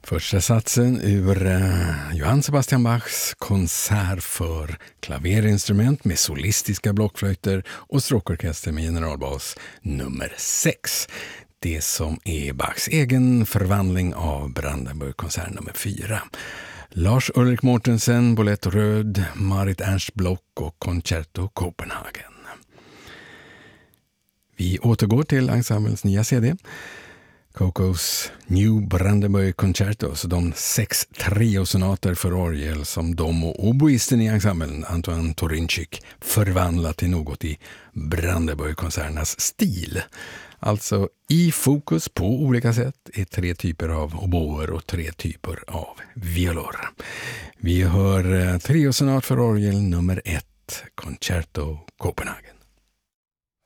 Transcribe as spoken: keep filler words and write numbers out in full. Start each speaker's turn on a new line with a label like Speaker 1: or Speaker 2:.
Speaker 1: Första satsen ur uh, Johann Sebastian Bachs konsert för klaverinstrument med solistiska blockflöjter och stråkorkester med generalbas nummer sex. Det som är Bachs egen förvandling av Brandenburg-konsert nummer fyra. Lars Ulrik Mortensen, Bolett Röd, Marit Ernst Block och Concerto Copenhagen. Vi återgår till ensemblens nya C D. Cocos New Brandenburg Concertos, de sex triosonater för orgel som de och oboisten i ensemblen Antoine Torinchik förvandlat till något i Brandenburg-konserternas stil. Alltså i fokus på olika sätt är tre typer av oboer och tre typer av violor. Vi hör triosonat för orgel nummer ett, Concerto Copenhagen.